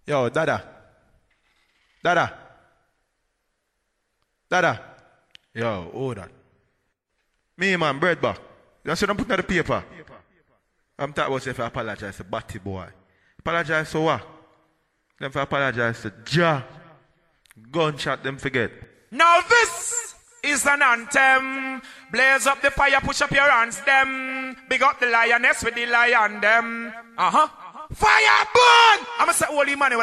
Yo, Dada. Dada. Dada. Yo, hold on. Me, man, bread back. You see them putting on the paper. I'm talking about if I apologize to Batty boy. Apologize to what? Them for apologize to Ja. Gunshot them forget. Now this is an anthem. Blaze up the fire, push up your hands, them. Big up the lioness with the lion, them. Fire burn! I'm going to say holy man.